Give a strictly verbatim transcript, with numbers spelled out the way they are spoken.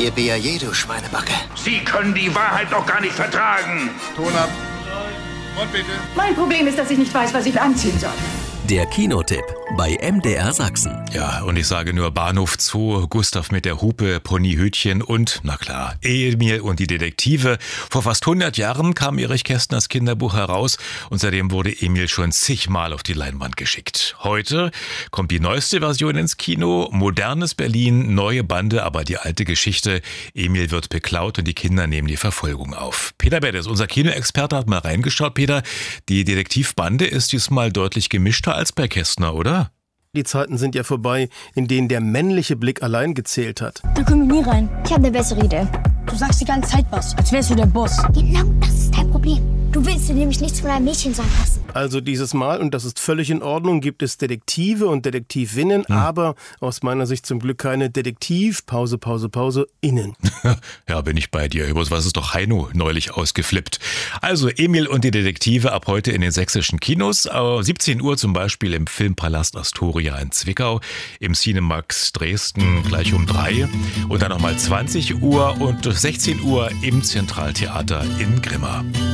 Ihr B A J, du Schweinebacke. Sie können die Wahrheit doch gar nicht vertragen. Ton ab. Und bitte. Mein Problem ist, dass ich nicht weiß, was ich anziehen soll. Der Kinotipp bei M D R Sachsen. Ja, und ich sage nur Bahnhof Zoo, Gustav mit der Hupe, Ponyhütchen und, na klar, Emil und die Detektive. Vor fast hundert Jahren kam Erich Kästners Kinderbuch heraus und seitdem wurde Emil schon zigmal auf die Leinwand geschickt. Heute kommt die neueste Version ins Kino, modernes Berlin, neue Bande, aber die alte Geschichte. Emil wird beklaut und die Kinder nehmen die Verfolgung auf. Peter Beddes, unser Kinoexperte, hat mal reingeschaut. Peter, die Detektivbande ist diesmal deutlich gemischter als bei Kästner, oder? Die Zeiten sind ja vorbei, in denen der männliche Blick allein gezählt hat. Da kommen wir nie rein. Ich habe eine bessere Idee. Du sagst die ganze Zeit was, als wärst du der Boss. Genau, das ist dein Problem. Du willst dir nämlich nichts von einem Mädchen sagen lassen. Also dieses Mal, und das ist völlig in Ordnung, gibt es Detektive und Detektivinnen, hm. aber aus meiner Sicht zum Glück keine Detektiv, Pause, Pause, Pause, innen. Ja, bin ich bei dir. Übrigens, was ist doch Heino neulich ausgeflippt. Also Emil und die Detektive ab heute in den sächsischen Kinos. siebzehn Uhr zum Beispiel im Filmpalast Astoria in Zwickau, im Cinemax Dresden gleich um drei und dann nochmal zwanzig Uhr und sechzehn Uhr im Zentraltheater in Grimma.